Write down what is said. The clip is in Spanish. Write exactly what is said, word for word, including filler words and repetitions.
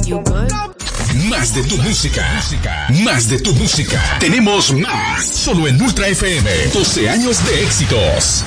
Más de tu música. Más de tu música. Tenemos más. Solo en Ultra F M. doce años de éxitos.